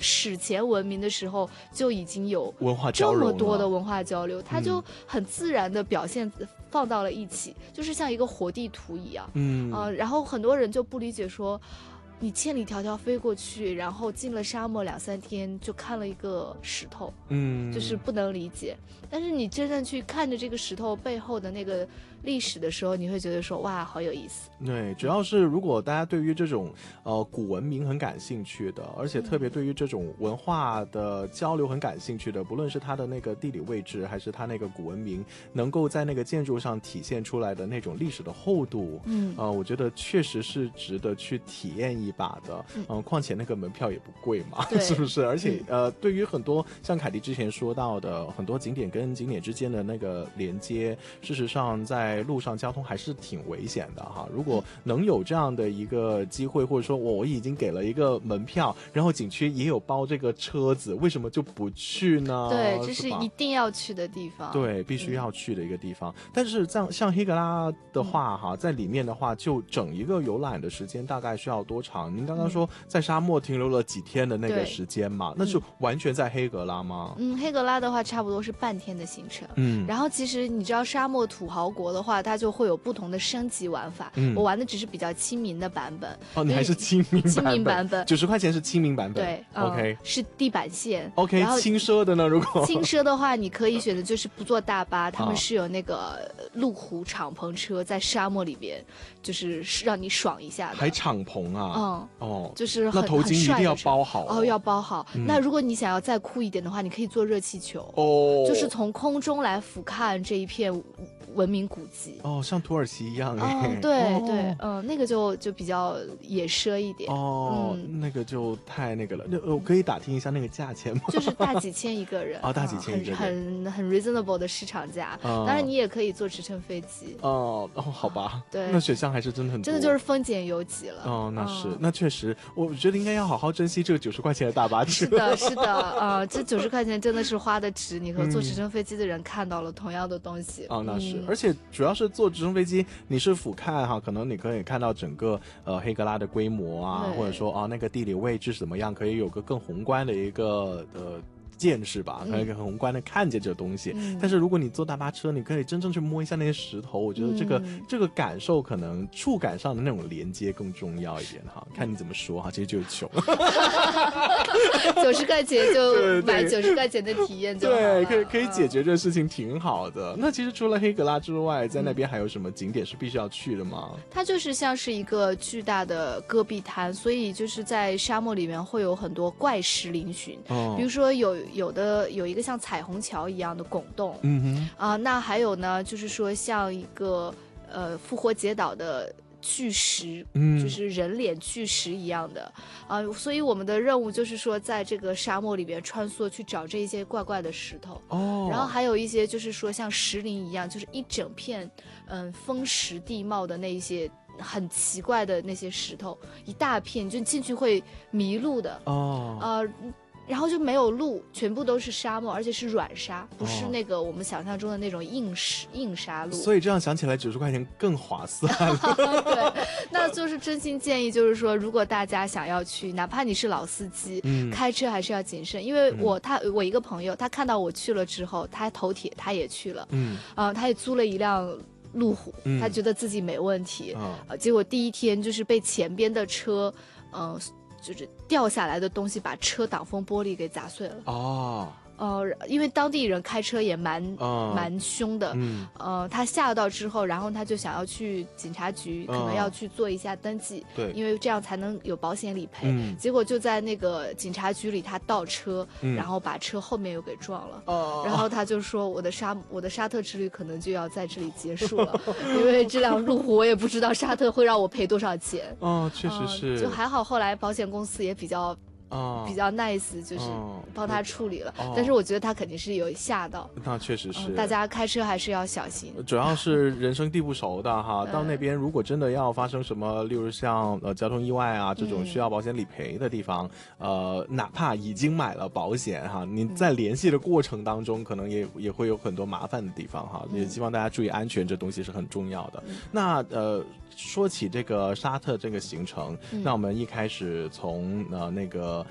史前文明的时候就已经有文化交流， 这么多的文化交流，它就很自然的表现放到了一起，就是像一个活地图一样。然后很多人就不理解说，你千里迢迢飞过去，然后进了沙漠2-3天就看了一个石头，就是不能理解。但是你真正去看着这个石头背后的那个历史的时候，你会觉得说哇，好有意思。 对，主要是如果大家对于这种古文明很感兴趣的，而且特别对于这种文化的交流很感兴趣的，不论是它的那个地理位置，还是它那个古文明能够在那个建筑上体现出来的那种历史的厚度，我觉得确实是值得去体验一把的。况且那个门票也不贵嘛，是不是？而且对于很多像凯蒂之前说到的很多景点跟景点之间的那个连接，事实上在路上交通还是挺危险的哈。如果能有这样的一个机会，或者说我已经给了一个门票，然后景区也有包这个车子，为什么就不去呢？ 对，这是一定要去的地方， 对，必须要去的一个地方。但是像黑格拉的话哈，在里面的话，就整一个游览的时间大概需要多长？您刚刚说在沙漠停留了几天的那个时间嘛，那是完全在黑格拉吗？ 黑格拉的话差不多是半天的行程。然后其实你知道沙漠土豪国的话，它就会有不同的升级玩法。我玩的只是比较亲民的版本。 你还是亲民版本，90块钱是亲民版本。 对 ，OK， 是地板线。 OK， 然后轻奢的呢？如果轻奢的话，你可以选择就是不坐大巴，他们是有那个路虎敞篷车在沙漠里边，就是让你爽一下的。 还敞篷啊？ 就是那头巾一定要包好要包好。那如果你想要再酷一点的话，你可以坐热气球就是从空中来俯瞰这一片文明古迹像土耳其一样对对，那个就比较野奢一点那个就太那个了。我可以打听一下那个价钱吗？ 就是大几千一个人大几千一个人， 很 reasonable 的市场价。当然你也可以坐直升飞机好吧， 对， 那选项还是真的很多， 真的就是丰俭由己了那是那确实，我觉得应该要好好珍惜这个90块钱的大巴车。 是的这90块钱真的是花的值，你和坐直升飞机的人看到了同样的东西那是，而且主要是坐直升飞机，你是俯瞰哈，可能你可以看到整个黑格拉的规模啊，或者说那个地理位置怎么样，可以有个更宏观的一个见识吧，可以很宏观的看见这东西。但是如果你坐大巴车，你可以真正去摸一下那些石头，我觉得这个感受可能触感上的那种连接更重要一点哈。看你怎么说哈，其实就是穷。 90块钱就买90块钱的体验就好了。 对，可以解决这事情挺好的。那其实除了黑格拉之外，在那边还有什么景点是必须要去的吗？ 它就是像是一个巨大的戈壁滩，所以就是在沙漠里面会有很多怪石嶙峋。比如说有一个像彩虹桥一样的拱洞，那还有呢，就是说像一个复活节岛的巨石，就是人脸巨石一样的所以我们的任务就是说在这个沙漠里边穿梭去找这些怪怪的石头然后还有一些就是说像石林一样，就是一整片风蚀地貌的那些很奇怪的那些石头，一大片，就进去会迷路的然后就没有路，全部都是沙漠，而且是软沙，不是那个我们想象中的那种硬沙路。 所以这样想起来90块钱更划算了。 对，那就是真心建议，就是说如果大家想要去，哪怕你是老司机开车还是要谨慎。因为我一个朋友，他看到我去了之后，他头铁他也去了他也租了一辆路虎他觉得自己没问题结果第一天就是被前边的车就是掉下来的东西把车挡风玻璃给砸碎了因为当地人开车也蛮凶的他吓到之后，然后他就想要去警察局可能要去做一下登记对， 因为这样才能有保险理赔结果就在那个警察局里他倒车然后把车后面又给撞了然后他就说我的沙特之旅可能就要在这里结束了因为这辆路虎我也不知道沙特会让我赔多少钱确实是就还好后来保险公司也比较 nice 就是帮他处理了但是我觉得他肯定是有吓到那确实是大家开车还是要小心主要是人生地不熟的哈到那边如果真的要发生什么例如像交通意外啊这种需要保险理赔的地方哪怕已经买了保险哈你在联系的过程当中可能也会有很多麻烦的地方哈也希望大家注意安全这东西是很重要的那说起这个沙特这个行程那我们一开始从那个